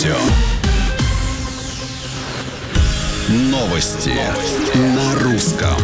радио. Новости на русском.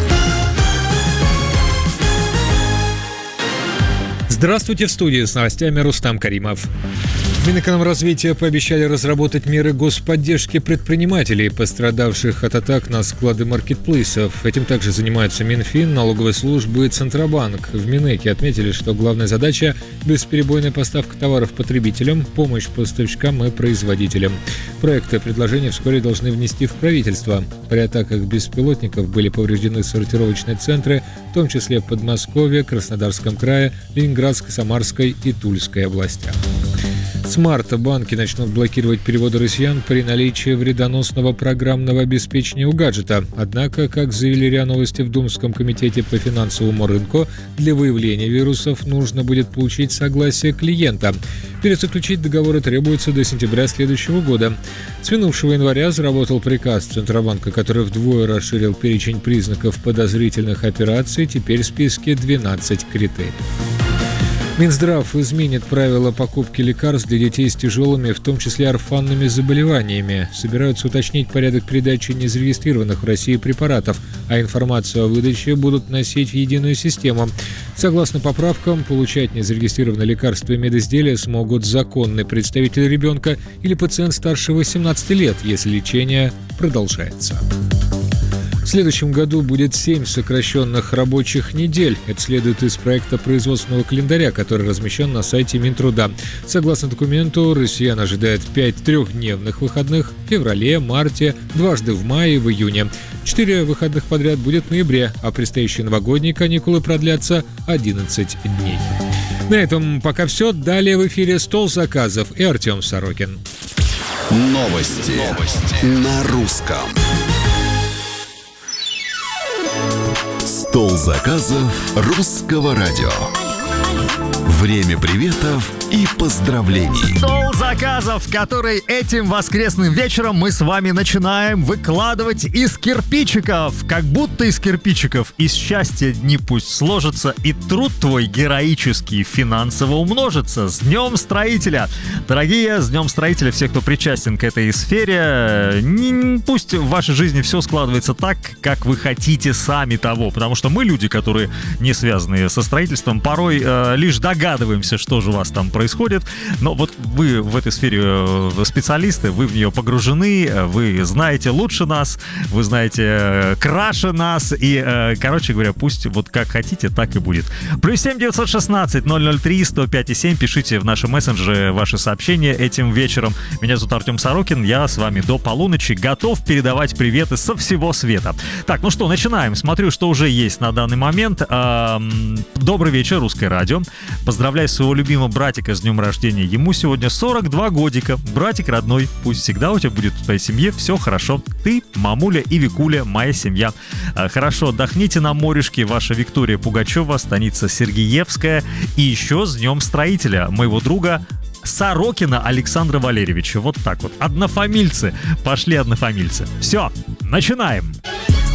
Здравствуйте, в студии с новостями Рустам Каримов. Минэкономразвития пообещали разработать меры господдержки предпринимателей, пострадавших от атак на склады маркетплейсов. Этим также занимаются Минфин, налоговая служба и Центробанк. В Минэке отметили, что главная задача – бесперебойная поставка товаров потребителям, помощь поставщикам и производителям. Проекты и предложения вскоре должны внести в правительство. При атаках беспилотников были повреждены сортировочные центры, в том числе в Подмосковье, Краснодарском крае, Ленинградской, Самарской и Тульской областях. С марта банки начнут блокировать переводы россиян при наличии вредоносного программного обеспечения у гаджета. Однако, как заявили РИА Новости в Думском комитете по финансовому рынку, для выявления вирусов нужно будет получить согласие клиента. Перезаключить договоры требуется до сентября следующего года. С минувшего января заработал приказ Центробанка, который вдвое расширил перечень признаков подозрительных операций. Теперь в списке 12 критериев. Минздрав изменит правила покупки лекарств для детей с тяжелыми, в том числе орфанными заболеваниями. Собираются уточнить порядок передачи незарегистрированных в России препаратов, а информацию о выдаче будут носить в единую систему. Согласно поправкам, получать незарегистрированные лекарства и медизделия смогут законный представитель ребенка или пациент старше 18 лет, если лечение продолжается. В следующем году будет 7 сокращенных рабочих недель. Это следует из проекта производственного календаря, который размещен на сайте Минтруда. Согласно документу, россиян ожидает 5 трехдневных выходных в феврале, марте, дважды в мае и в июне. 4 выходных подряд будет в ноябре, а предстоящие новогодние каникулы продлятся 11 дней. На этом пока все. Далее в эфире «Стол заказов» и Артем Сорокин. Новости на русском. Стол заказов русского радио. Время приветов и поздравлений. Стол заказов, который этим воскресным вечером мы с вами начинаем выкладывать из кирпичиков. Как будто из кирпичиков. Из счастья дни пусть сложатся, и труд твой героический финансово умножится. С Днем Строителя! Дорогие, с Днем Строителя всех, кто причастен к этой сфере. Пусть в вашей жизни все складывается так, как вы хотите сами того. Потому что мы, люди, которые не связаны со строительством, порой лишь догадываемся, что же у вас там происходит. Но вот вы в этой сфере специалисты, вы в нее погружены, вы знаете лучше нас, вы знаете краше нас. И, короче говоря, пусть вот как хотите, так и будет. +7 916 003 105 7. Пишите в наши мессенджеры ваши сообщения этим вечером. Меня зовут Артем Сорокин. Я с вами до полуночи готов передавать приветы со всего света. Так, ну что, начинаем. Смотрю, что уже есть на данный момент. Добрый вечер, Русское радио. Поздравляю своего любимого братика с днем рождения. Ему сегодня 42 годика. Братик родной, пусть всегда у тебя будет в твоей семье все хорошо. Ты, мамуля и Викуля, моя семья. Хорошо отдохните на морешке. Ваша Виктория Пугачева, станица Сергеевская. И еще с Днем Строителя, моего друга Сорокина Александра Валерьевича. Вот так вот. Однофамильцы. Пошли однофамильцы. Все, начинаем.